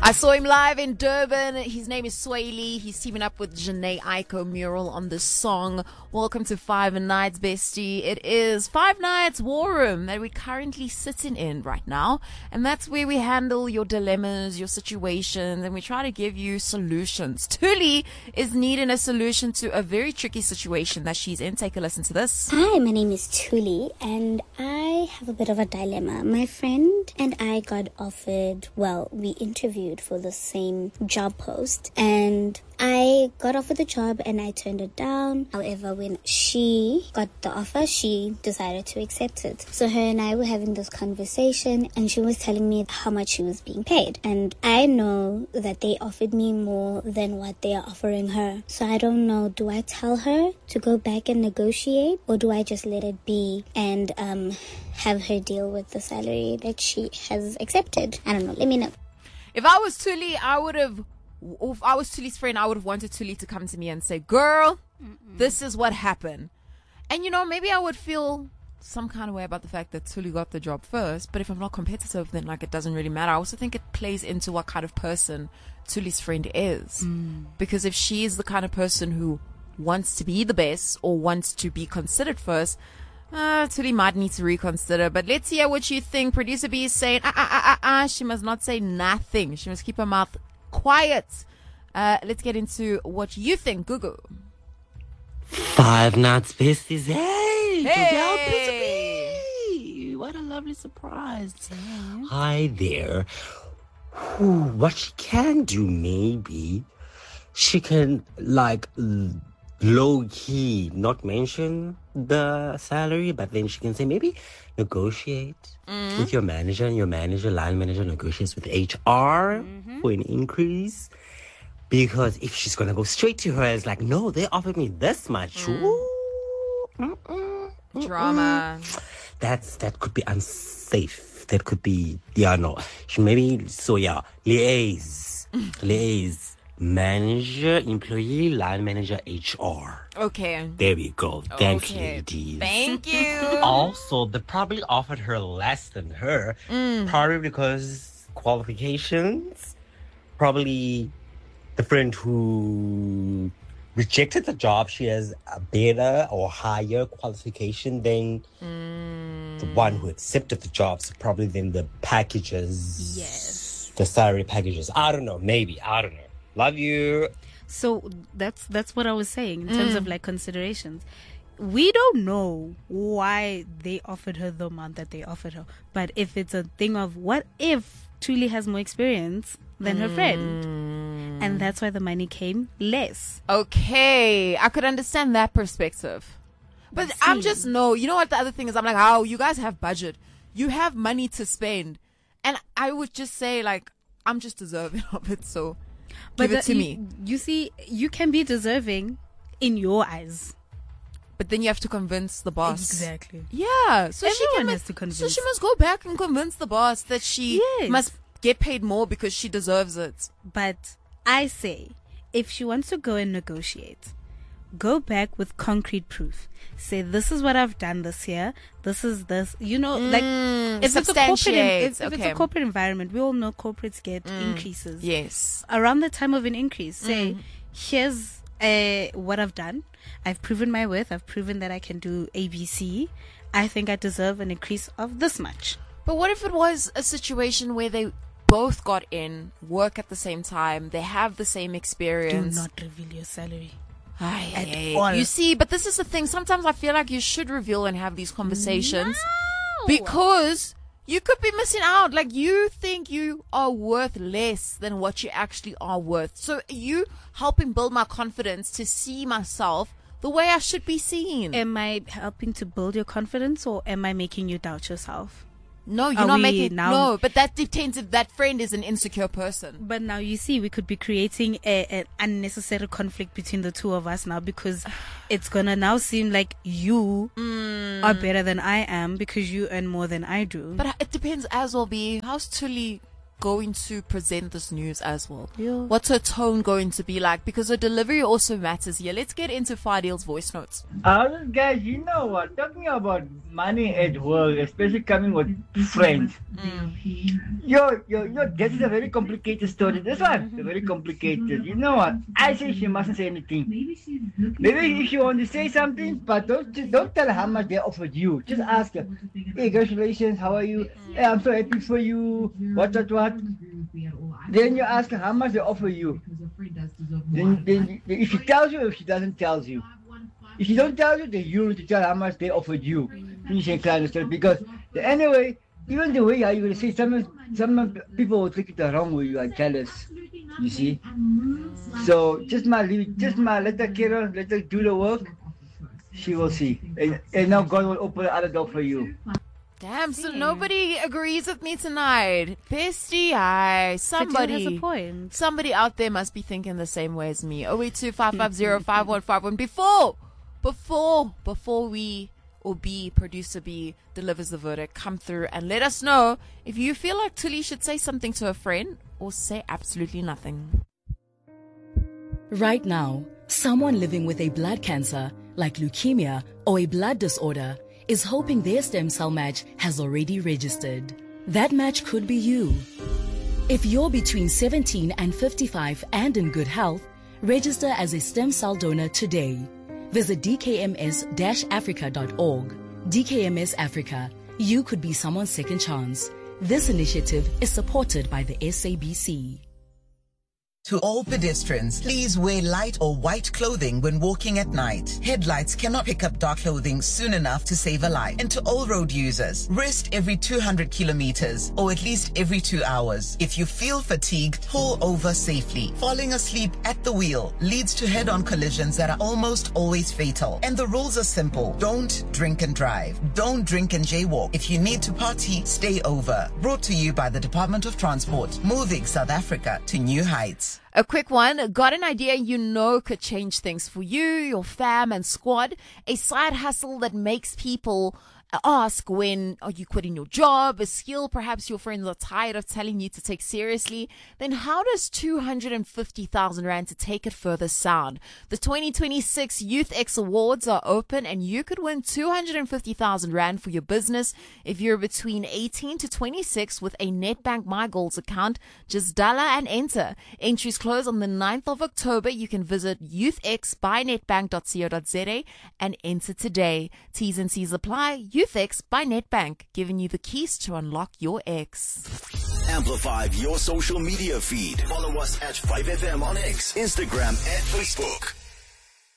I saw him live in Durban. His name is Sway Lee. He's teaming up with Janae Aiko Mural on this song. Welcome to Five Nights, bestie. It is Five Nights War Room that we're currently sitting in right now. And that's where we handle your dilemmas, your situations, and we try to give you solutions. Thuli is needing a solution to a very tricky situation that she's in. Take a listen to this. Hi, my name is Thuli, and I have a bit of a dilemma. My friend and I got offered, we interviewed for the same job post, and I got offered the job and I turned it down. However, when she got the offer, she decided to accept it. So her and I were having this conversation and she was telling me how much she was being paid. And I know that they offered me more than what they are offering her. So I don't know, do I tell her to go back and negotiate, or do I just let it be and have her deal with the salary that she has accepted? I don't know. Let me know. If I was Thuli, if I was Thuli's friend, I would have wanted Thuli to come to me and say, girl, this is what happened. And, maybe I would feel some kind of way about the fact that Thuli got the job first. But if I'm not competitive, then, it doesn't really matter. I also think it plays into what kind of person Thuli's friend is. Because if she is the kind of person who wants to be the best or wants to be considered first, Thuli might need to reconsider. But let's hear what you think. Producer B is saying, she must not say nothing. She must keep her mouth quiet. Let's get into what you think, Gugu. Five Nights, besties. Hey, Hey. what a lovely surprise. Hi there. What she can do, maybe she can low key not mention the salary, but then she can say maybe negotiate with your manager, and your line manager negotiates with HR for an increase. Because if she's gonna go straight to her, it's like, no, they offered me this much. Drama. That could be unsafe. That could be liaise. Manager, employee, line manager, HR. Okay. There we go. Thank you, ladies. Thank you. Also, they probably offered her less than her. Probably because qualifications. Probably the friend who rejected the job, she has a better or higher qualification than the one who accepted the job. So probably then the packages. Yes. The salary packages. I don't know. Maybe. I don't know. Love you. So that's what I was saying in terms of considerations. We don't know why they offered her the amount that they offered her. But if it's a thing of what if Thuli has more experience than her friend, and that's why the money came less. Okay, I could understand that perspective. But I'm just you know what the other thing is? I'm like, you guys have budget. You have money to spend. And I would just say, I'm just deserving of it, so give it to me. You see, you can be deserving in your eyes. But then you have to convince the boss. Exactly. Yeah. So Everyone has to convince. So she must go back and convince the boss that she must get paid more because she deserves it. But I say, if she wants to go and negotiate, go back with concrete proof. Say, this is what I've done this year. This is this. If it's a corporate environment, we all know corporates get increases. Yes. Around the time of an increase, say, here's what I've done. I've proven my worth. I've proven that I can do ABC. I think I deserve an increase of this much. But what if it was a situation where they both got in, work at the same time, they have the same experience? Do not reveal your salary. At all. You see, but this is the thing. Sometimes I feel like you should reveal and have these conversations because you could be missing out. You think you are worth less than what you actually are worth. So you helping build my confidence to see myself the way I should be seen. Am I helping to build your confidence, or am I making you doubt yourself? No, you're not making no, but that depends if that friend is an insecure person. But now you see, we could be creating an unnecessary conflict between the two of us now, because it's gonna now seem like you are better than I am because you earn more than I do. But it depends as well. How's Thuli going to present this news as well? Yeah. What's her tone going to be like? Because her delivery also matters here. Let's get into Fadil's voice notes. Guys, you know what? Talking about money at work, especially coming with friends. This is a very complicated story. This one is very complicated. You know what? I say she mustn't say anything. Maybe if you want to say something, but don't tell her how much they offered you. Just ask her, hey, congratulations, how are you? Hey, I'm so happy for you. What? Then you ask her how much they offer you. Then if she tells you, if she doesn't tell you. If she don't tell you, then you need to tell how much they offered you. Finish and clear the story. Because anyway, even the way how you going to say, some people will take it the wrong way. You are jealous. You see? So just let her carry on, let her do the work. She will see. And now God will open the other door for you. Damn, so nobody agrees with me tonight. Bestie, somebody out there must be thinking the same way as me. 082-550-5151. Before we or producer B delivers the verdict, come through and let us know if you feel like Thuli should say something to a friend or say absolutely nothing. Right now, someone living with a blood cancer, like leukemia or a blood disorder, is hoping their stem cell match has already registered. That match could be you. If you're between 17 and 55 and in good health, register as a stem cell donor today. Visit dkms-africa.org. DKMS Africa. You could be someone's second chance. This initiative is supported by the SABC. To all pedestrians, please wear light or white clothing when walking at night. Headlights cannot pick up dark clothing soon enough to save a life. And to all road users, rest every 200 kilometers or at least every 2 hours. If you feel fatigued, pull over safely. Falling asleep at the wheel leads to head-on collisions that are almost always fatal. And the rules are simple. Don't drink and drive. Don't drink and jaywalk. If you need to party, stay over. Brought to you by the Department of Transport, moving South Africa to new heights. A quick one. Got an idea you know could change things for you, your fam and squad? A side hustle that makes people ask when are you quitting your job, a skill perhaps your friends are tired of telling you to take seriously? Then how does 250,000 Rand to take it further sound? The 2026 Youth X Awards are open and you could win 250,000 Rand for your business if you're between 18 to 26 with a Nedbank My Goals account. Just dial and enter. Entries close on the 9th of October. You can visit youthx.nedbank.co.za and enter today. T's and C's apply. YouthX by Nedbank, giving you the keys to unlock your X. Amplify your social media feed. Follow us at 5FM on X, Instagram, and Facebook.